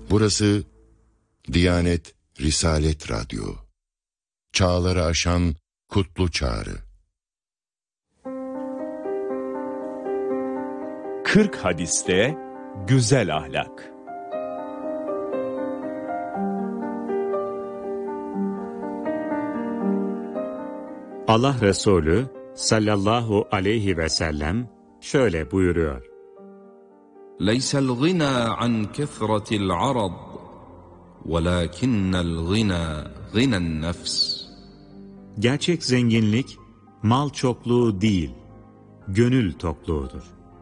Burası Diyanet Risalet Radyo. Çağları aşan kutlu çağrı. 40 hadiste güzel ahlak. Allah Resulü sallallahu aleyhi ve sellem şöyle buyuruyor. لَيْسَ الْغِنَى عَنْ كَثْرَةِ الْعَرَضِ وَلَكِنَّ الْغِنَى غِنَى النَّفْسِ. Gerçek zenginlik mal çokluğu değil, gönül tokluğudur.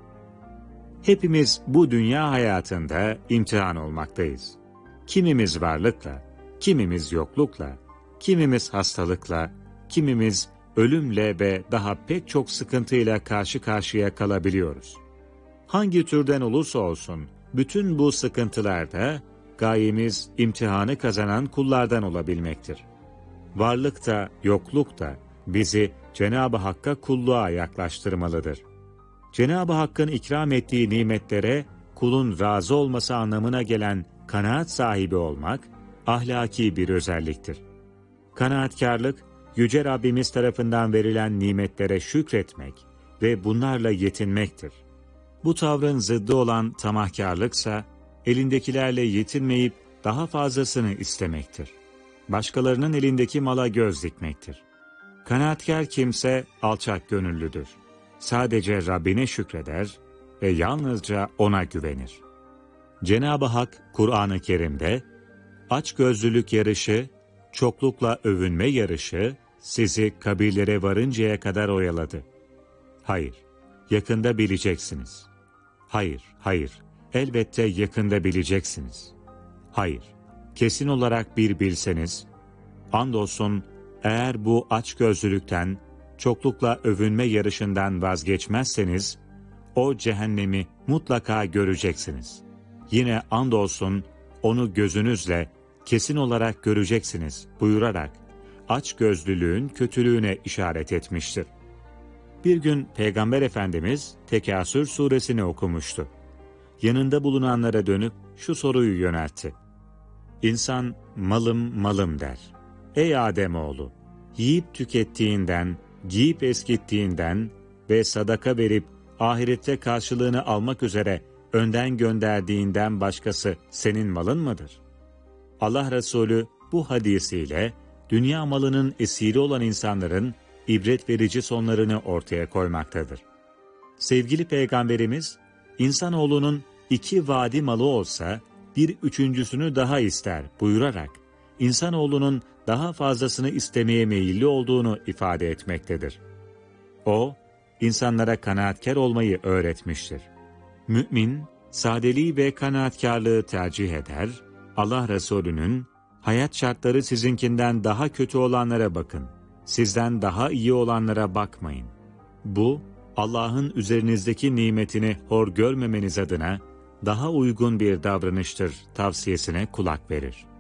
Hepimiz bu dünya hayatında imtihan olmaktayız. Kimimiz varlıkla, kimimiz yoklukla, kimimiz hastalıkla, kimimiz ölümle ve daha pek çok sıkıntıyla karşı karşıya kalabiliyoruz. Hangi türden olursa olsun, bütün bu sıkıntılarda gayemiz imtihanı kazanan kullardan olabilmektir. Varlık da, yokluk da bizi Cenab-ı Hakk'a kulluğa yaklaştırmalıdır. Cenab-ı Hakk'ın ikram ettiği nimetlere kulun razı olması anlamına gelen kanaat sahibi olmak, ahlaki bir özelliktir. Kanaatkarlık, Yüce Rabbimiz tarafından verilen nimetlere şükretmek ve bunlarla yetinmektir. Bu tavrın zıddı olan tamahkarlıksa, elindekilerle yetinmeyip daha fazlasını istemektir. Başkalarının elindeki mala göz dikmektir. Kanaatkar kimse alçak gönüllüdür. Sadece Rabbine şükreder ve yalnızca O'na güvenir. Cenab-ı Hak, Kur'an-ı Kerim'de, açgözlülük yarışı, çoklukla övünme yarışı, sizi kabirlere varıncaya kadar oyaladı. Hayır, yakında bileceksiniz. Hayır, hayır, elbette yakında bileceksiniz. Hayır, kesin olarak bir bilseniz, andolsun eğer bu açgözlülükten, çoklukla övünme yarışından vazgeçmezseniz, o cehennemi mutlaka göreceksiniz. Yine andolsun onu gözünüzle kesin olarak göreceksiniz buyurarak, açgözlülüğün kötülüğüne işaret etmiştir. Bir gün Peygamber Efendimiz Tekasür suresini okumuştu. Yanında bulunanlara dönüp şu soruyu yöneltti. İnsan malım malım der. Ey Ademoğlu! Yiyip tükettiğinden, giyip eskittiğinden ve sadaka verip ahirette karşılığını almak üzere önden gönderdiğinden başkası senin malın mıdır? Allah Resulü bu hadisiyle dünya malının esiri olan insanların ibret verici sonlarını ortaya koymaktadır. Sevgili Peygamberimiz, insanoğlunun 2 vadi malı olsa bir üçüncüsünü daha ister buyurarak, insanoğlunun daha fazlasını istemeye meyilli olduğunu ifade etmektedir. O, insanlara kanaatkar olmayı öğretmiştir. Mümin, sadeliği ve kanaatkarlığı tercih eder, Allah Resulü'nün, hayat şartları sizinkinden daha kötü olanlara bakın, sizden daha iyi olanlara bakmayın. Bu, Allah'ın üzerinizdeki nimetini hor görmemeniz adına daha uygun bir davranıştır tavsiyesine kulak verir.